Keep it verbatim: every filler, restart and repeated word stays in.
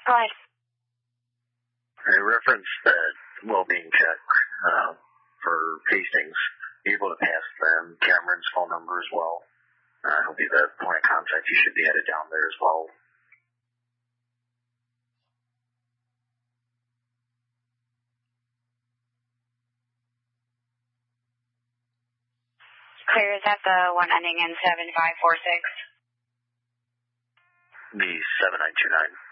Go ahead. I referenced that well-being check uh, for Hastings. Be able to pass them Cameron's phone number as well. Uh, he'll be the point of contact. You should be headed down there as well. Clear, is that the one ending in seven five four six? The seven nine two nine.